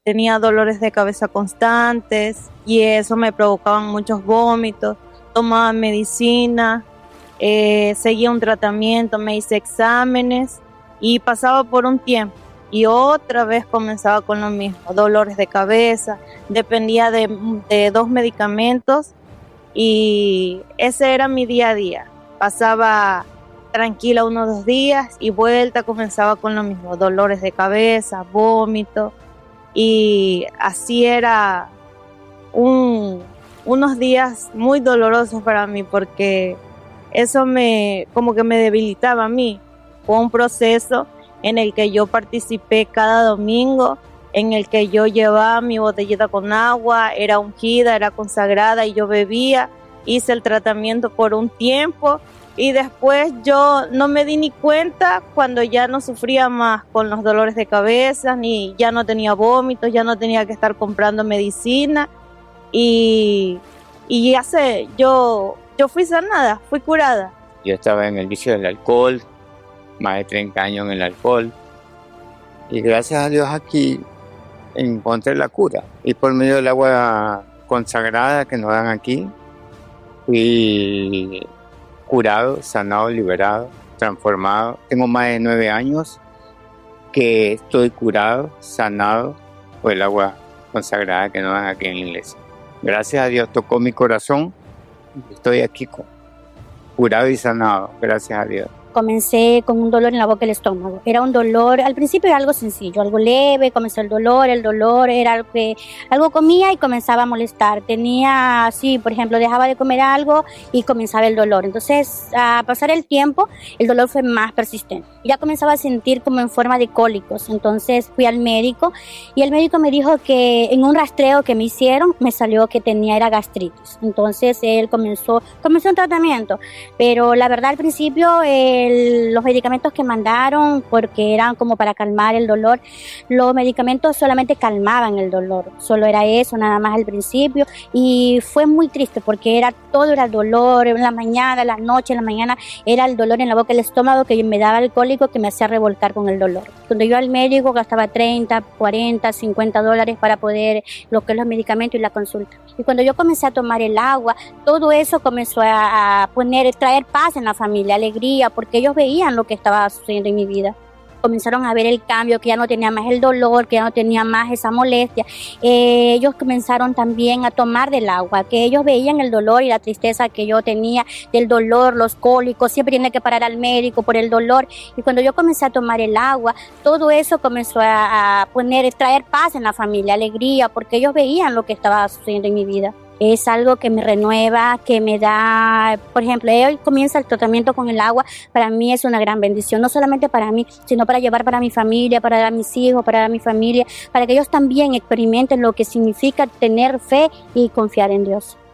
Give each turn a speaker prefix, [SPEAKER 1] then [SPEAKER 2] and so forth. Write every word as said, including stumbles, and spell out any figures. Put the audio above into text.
[SPEAKER 1] tenía dolores de cabeza constantes y eso me provocaban muchos vómitos. Tomaba medicina, eh, seguía un tratamiento, me hice exámenes y pasaba por un tiempo y otra vez comenzaba con lo mismo, dolores de cabeza, dependía de, de dos medicamentos y ese era mi día a día. Pasaba tranquila unos dos días y vuelta comenzaba con lo mismo, dolores de cabeza, vómito y así era un, unos días muy dolorosos para mí porque eso me como que me debilitaba a mí. Fue un proceso en el que yo participé cada domingo, en el que yo llevaba mi botellita con agua, era ungida, era consagrada y yo bebía, hice el tratamiento por un tiempo y después yo no me di ni cuenta cuando ya no sufría más con los dolores de cabeza, ni ya no tenía vómitos, ya no tenía que estar comprando medicina y, y ya sé, yo, yo fui sanada, fui curada.
[SPEAKER 2] Yo estaba en el vicio del alcohol, más de treinta años en el alcohol y gracias a Dios aquí encontré la cura y por medio del agua consagrada que nos dan aquí fui curado, sanado, liberado, transformado. Tengo más de nueve años que estoy curado, sanado por el agua consagrada que nos dan aquí en la iglesia. Gracias a Dios tocó mi corazón, estoy aquí curado y sanado, gracias a Dios.
[SPEAKER 3] Comencé con un dolor en la boca del estómago. Era un dolor, al principio era algo sencillo, algo leve, comenzó el dolor, el dolor era algo que algo comía y comenzaba a molestar. Tenía así, por ejemplo, dejaba de comer algo y comenzaba el dolor. Entonces, a pasar el tiempo, el dolor fue más persistente. Ya comenzaba a sentir como en forma de cólicos. Entonces fui al médico y el médico me dijo que en un rastreo que me hicieron, me salió que tenía era gastritis. Entonces él comenzó, comenzó un tratamiento, pero la verdad al principio el, los medicamentos que mandaron, porque eran como para calmar el dolor, los medicamentos solamente calmaban el dolor, solo era eso, nada más al principio, y fue muy triste porque era todo era el dolor, en la mañana, en la noche, en la mañana, era el dolor en la boca del estómago que me daba el cólico que me hacía revolcar con el dolor. Cuando yo al médico gastaba treinta, cuarenta, cincuenta dólares para poder lo que es los medicamentos y la consulta. Y cuando yo comencé a tomar el agua, todo eso comenzó a, a poner, traer paz en la familia, alegría, porque ellos veían lo que estaba sucediendo en mi vida. Comenzaron a ver el cambio, que ya no tenía más el dolor, que ya no tenía más esa molestia. Eh, ellos comenzaron también a tomar del agua, que ellos veían el dolor y la tristeza que yo tenía, del dolor, los cólicos, siempre tenía que parar al médico por el dolor. Y cuando yo comencé a tomar el agua, todo eso comenzó a, a poner, traer paz en la familia, alegría, porque ellos veían lo que estaba sucediendo en mi vida. Es algo que me renueva, que me da, por ejemplo, hoy comienza el tratamiento con el agua, para mí es una gran bendición, no solamente para mí, sino para llevar para mi familia, para dar a mis hijos, para dar a mi familia, para que ellos también experimenten lo que significa tener fe y confiar en Dios.